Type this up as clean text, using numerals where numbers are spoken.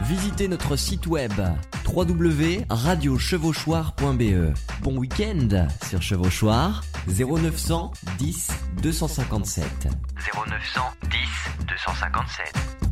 visitez notre site web www.radiochevauchoir.be. Bon week-end sur Chevauchoir, 0900 10 257. 0900 10 257.